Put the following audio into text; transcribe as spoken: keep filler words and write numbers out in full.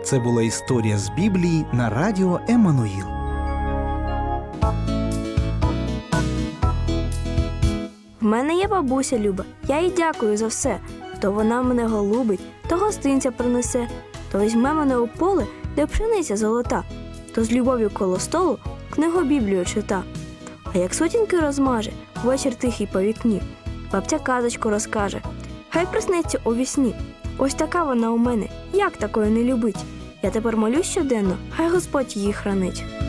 Це була історія з Біблії на радіо Еммануїл. В мене є бабуся Люба, я їй дякую за все. То вона мене голубить, то гостинця принесе, то візьме мене у поле, де пшениця золота, то з любов'ю коло столу книгу Біблію чита. А як сутінки розмаже, вечір тихий по вікні, бабця казочку розкаже, хай приснеться у вісні. Ось така вона у мене, як такої не любить? Я тепер молюсь щоденно, хай Господь її хранить.